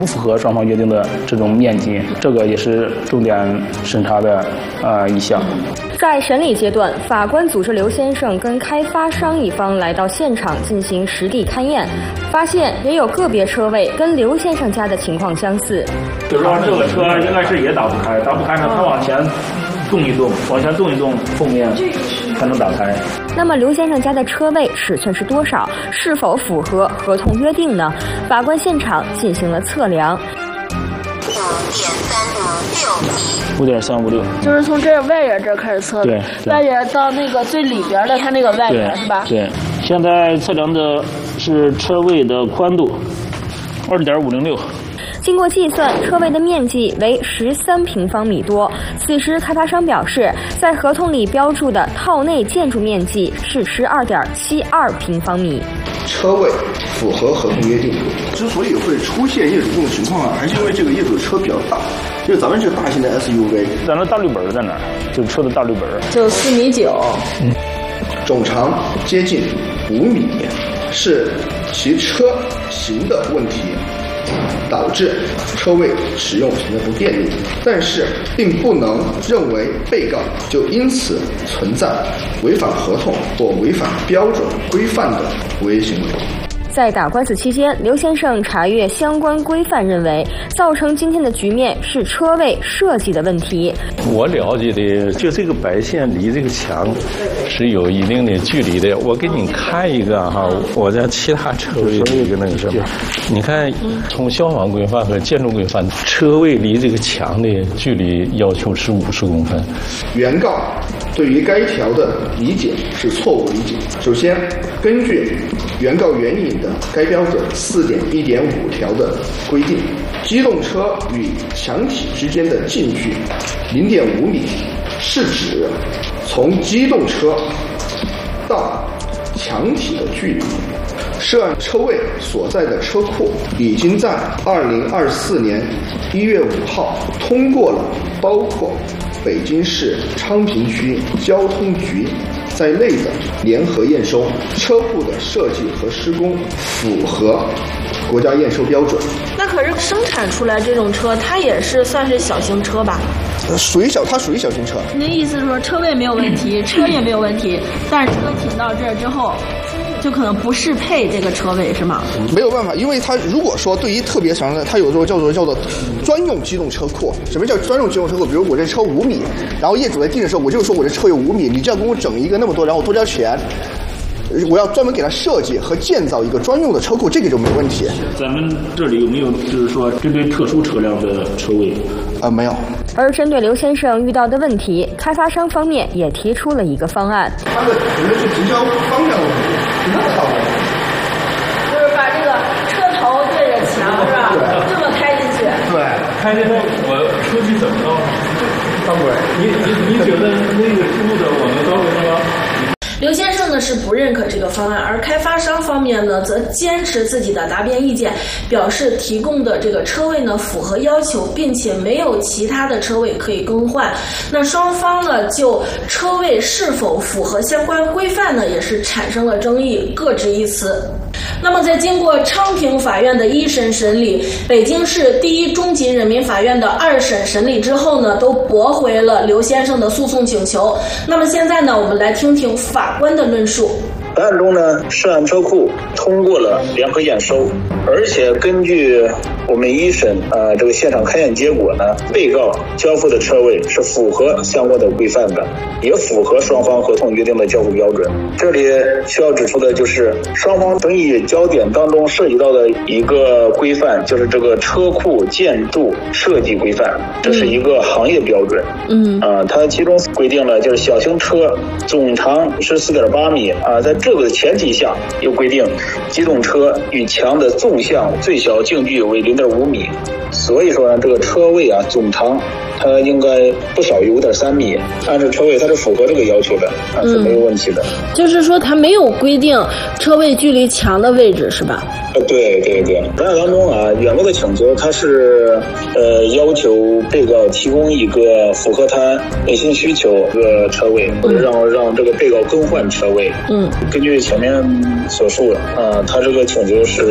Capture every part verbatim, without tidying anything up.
不符合双方约定的这种面积，这个也是重点审查的呃一项。 在审理阶段，法官组织刘先生跟开发商一方来到现场进行实地勘验，发现也有个别车位跟刘先生家的情况相似。 就是说这个车应该是也打不开，打不开呢，它往前动一动，往前动一动，后面才能打开。 那么刘先生家的车位尺寸是多少？是否符合合同约定呢？法官现场进行了测量。 五点三五六， 就是从这外沿这开始测的， 对， 外沿到那个最里边的，它那个外沿是吧？ 对，现在测量的是车位的宽度，二点五零六。 经过计算，车位的面积为十三平方米多。此时，开发商表示，在合同里标注的套内建筑面积是十二点七二平方米。 车位符合合同约定。之所以会出现业主这种情况啊，还是因为这个业主的车比较大，就是咱们这个大型的 S U V， 咱的大绿本在哪儿？就是车的大绿本， 就四米九， 嗯，总长接近五米，是其车型的问题导致车位使用存在不便利，但是并不能认为被告就因此存在违反合同或违反标准规范的违约行为。 在打官司期间，刘先生查阅相关规范，认为造成今天的局面是车位设计的问题。 我了解的，就这个白线离这个墙是有一定的距离的。我给你看一个哈，我在其他车位的一个那个什么，你看从消防规范和建筑规范，车位离这个墙的距离要求是五十公分。 原告对于该条的理解是错误理解。首先，根据原告援引的该标准 四点一点五 条的规定，机动车与墙体之间的径距 零点五米，是指从机动车到墙体的距离。涉案车位所在的车库已经在二零二四年一月五号通过了包括北京市昌平区交通局在内的联合验收，车库的设计和施工符合国家验收标准。 那可是生产出来这种车，它也是算是小型车吧？ 属于小，它属于小型车。 您意思是说车位没有问题，车也没有问题，但是车停到这儿之后，就可能不适配这个车位是吗？ 没有办法，因为它如果说对于特别长的，它有这种叫做叫做专用机动车库。什么叫专用机动车库？比如我这车五米，然后业主在定的时候，我就说我这车有五米，你这样给我整一个那么多，然后多交钱。我要专门给他设计和建造一个专用的车库，这个就没问题。 咱们这里有没有就是说针对特殊车辆的车位？ 啊、呃，没有。 而针对刘先生遇到的问题，开发商方面也提出了一个方案。 他的可能是停车方向问题，停车道问题， 就是把这个车头对着墙是吧？这么开进去。 对， 开进去我出去怎么着？大鬼，你你你觉得那个出的我能招人吗？ 刘先生呢是不认可这个方案，而开发商方面呢则坚持自己的答辩意见，表示提供的这个车位呢符合要求，并且没有其他的车位可以更换。那双方呢就车位是否符合相关规范呢也是产生了争议，各执一词。那么在经过昌平法院的一审审理，北京市第一中级人民法院的二审审理之后呢，都驳回了刘先生的诉讼请求。那么现在呢，我们来听听法官的论述。 本案中呢，涉案车库通过了联合验收，而且根据我们一审呃这个现场勘验结果呢，被告交付的车位是符合相关的规范的，也符合双方合同约定的交付标准。这里需要指出的就是，双方争议焦点当中涉及到的一个规范，就是这个车库建筑设计规范，这是一个行业标准。嗯，啊、呃，它其中规定了就是小型车总长是 四点八米啊、呃，在这个前提下又规定机动车与墙的纵向最小径距为 零点五米，所以说呢，这个车位啊总长它应该不少于 五点三米，按照车位它是符合这个要求的啊，是没有问题的。 嗯、就是说它没有规定车位距离墙的位置是吧？ 呃，对对对。本案当中啊，原告的请求他是呃要求被告提供一个符合他内心需求的车位，或者让让这个被告更换车位。嗯。根据前面所述啊，他这个请求是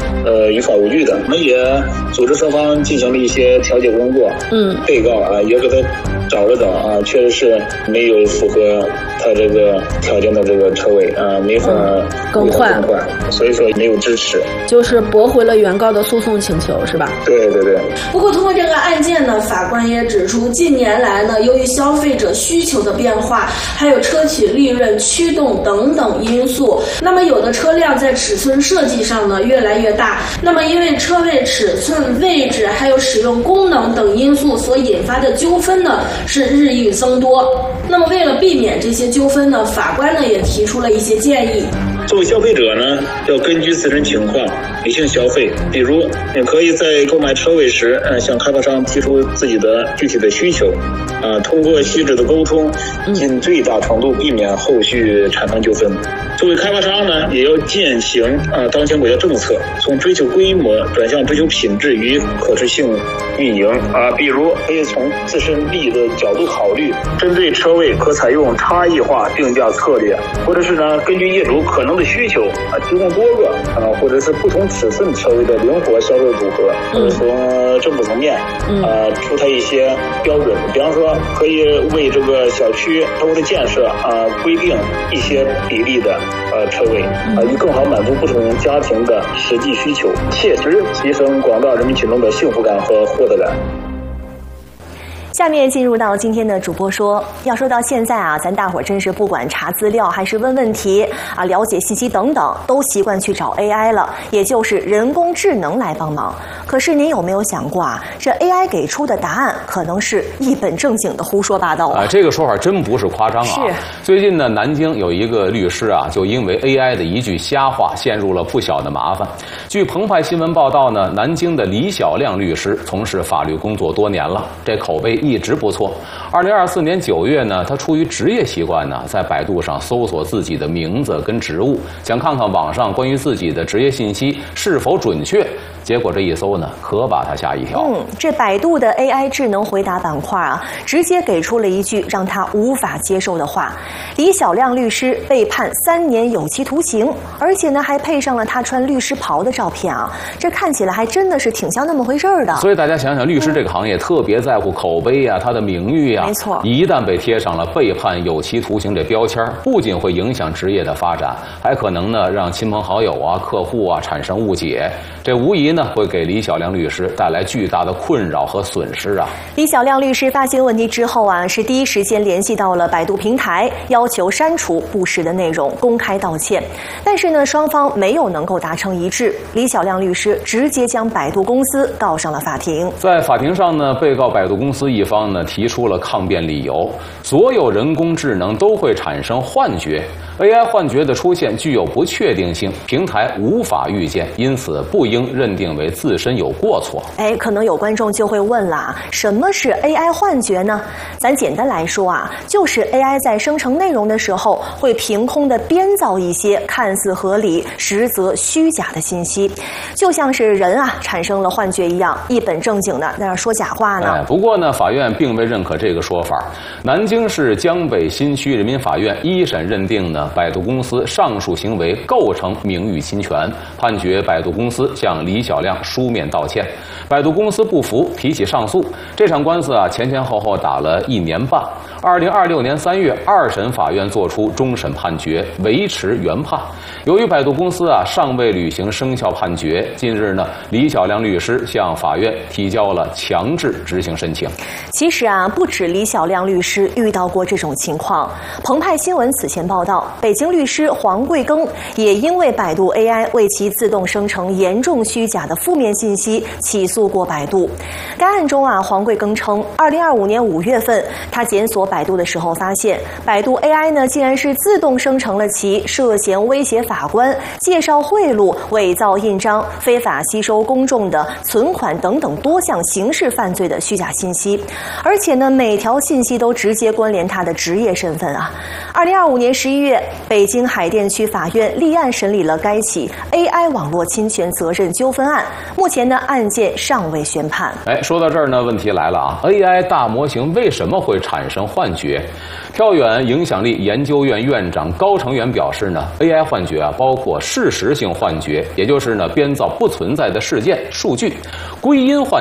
呃于法无据的。我们也组织双方进行了一些调解工作。嗯，被告啊也给他找了找啊，确实是没有符合他这个条件的这个车位啊，没法更换， 更换，所以说没有支持， 就是驳回了原告的诉讼请求，是吧？ 对对对。 不过通过这个案件呢，法官也指出，近年来呢，由于消费者需求的变化，还有车企利润驱动等等因素，那么有的车辆在尺寸设计上呢越来越大，那么因为车位尺寸、位置还有使用功能等因素所引发的纠纷呢是日益增多。那么为了避免这些纠纷呢，法官呢也提出了一些建议。 作为消费者呢，要根据自身情况理性消费。比如，你可以在购买车位时，呃，向开发商提出自己的具体的需求，啊、呃，通过细致的沟通，尽最大程度避免后续产生纠纷。作为开发商呢，也要践行啊、呃、当前国家政策，从追求规模转向追求品质与可持续运营啊、呃。比如，可以从自身利益的角度考虑，针对车位可采用差异化定价策略，或者是呢，根据业主可能的需求啊，提供多个啊，或者是不同尺寸车位的灵活销售组合。嗯，从政府层面啊出台一些标准，比方说可以为这个小区车位的建设啊规定一些比例的呃车位啊，以更好满足不同家庭的实际需求，切实提升广大人民群众的幸福感和获得感。 下面进入到今天的主播说，要说到现在啊，咱大伙儿真是不管查资料还是问问题啊，了解信息等等，都习惯去找 A I 了，也就是人工智能来帮忙。可是您有没有想过啊，这 A I 给出的答案可能是一本正经的胡说八道啊？ 啊，这个说法真不是夸张啊。 是。 最近呢，南京有一个律师啊，就因为 A I 的一句瞎话，陷入了不小的麻烦。据澎湃新闻报道呢，南京的李小亮律师从事法律工作多年了，这口碑一直不错。二零二四年九月呢，他出于职业习惯呢，在百度上搜索自己的名字跟职务，想看看网上关于自己的职业信息是否准确。结果这一搜呢，可把他吓一跳。 嗯，这百度的 A I 智能回答板块啊，直接给出了一句让他无法接受的话：李小亮律师被判三年有期徒刑，而且呢还配上了他穿律师袍的照片啊，这看起来还真的是挺像那么回事儿的。 所以大家想想，律师这个行业特别在乎口碑啊，他的名誉啊， 没错， 一旦被贴上了被判有期徒刑这标签，不仅会影响职业的发展，还可能呢让亲朋好友啊、客户啊产生误解，这无疑呢会给李小亮律师带来巨大的困扰和损失啊。 李小亮律师发现问题之后啊，是第一时间联系到了百度平台，要求删除不实的内容，公开道歉。但是呢，双方没有能够达成一致，李小亮律师直接将百度公司告上了法庭。 在法庭上呢，被告百度公司一方呢提出了抗辩理由，所有人工智能都会产生幻觉。A I 幻觉的出现具有不确定性，平台无法预见，因此不应认定为自身有过错。 哎，可能有观众就会问了，什么是 A I 幻觉呢？咱简单来说啊，就是 A I 在生成内容的时候，会凭空的编造一些看似合理，实则虚假的信息，就像是人啊产生了幻觉一样，一本正经的在那说假话呢。 哎，不过呢，法院并未认可这个说法。南京市江北新区人民法院一审认定呢，百度公司上述行为构成名誉侵权，判决百度公司向李小亮书面道歉。百度公司不服，提起上诉。这场官司啊，前前后后打了一年半。二零二六年三月，二审法院作出终审判决，维持原判。由于百度公司啊尚未履行生效判决，近日呢，李小亮律师向法院提交了强制执行申请。 其实啊，不止李小亮律师遇到过这种情况。澎湃新闻此前报道，北京律师黄贵庚也因为百度 A I 为其自动生成严重虚假的负面信息起诉过百度。该案中啊，黄贵庚称，二零二五年五月份，他检索百度的时候发现，百度 A I 呢竟然是自动生成了其涉嫌威胁法官、介绍贿赂、伪造印章、非法吸收公众的存款等等多项刑事犯罪的虚假信息，而且呢，每条信息都直接关联他的职业身份啊。二零二五年十一月，北京海淀区法院立案审理了该起 A I 网络侵权责任证纠纷案，目前呢案件尚未宣判。 哎，说到这儿呢，问题来了啊 ！A I 大模型为什么会产生幻觉？飘远影响力研究院院长高成元表示呢 ，A I 幻觉啊，包括事实性幻觉，也就是呢编造不存在的事件、数据；归因幻